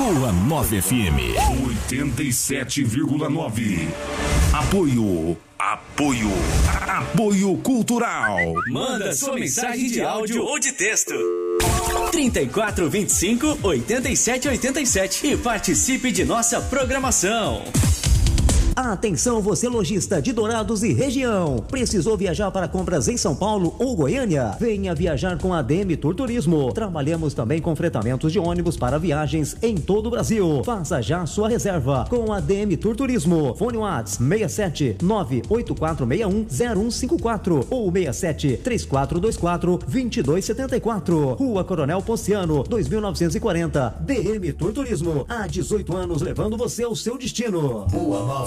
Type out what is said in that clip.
Boa 9 FM 87,9. Apoio Cultural. Manda sua mensagem de áudio ou de texto. 3425-8787 e participe de nossa programação. Atenção, você lojista de Dourados e região. Precisou viajar para compras em São Paulo ou Goiânia? Venha viajar com a ADM Tour Turismo. Trabalhamos também com fretamentos de ônibus para viagens em todo o Brasil. Faça já sua reserva com a ADM Tour Turismo. Fone WhatsApp 67 984610154 ou 67 3424 2274. Rua Coronel Ponciano, 2940. DM Tour Turismo. Há 18 anos levando você ao seu destino. Boa 9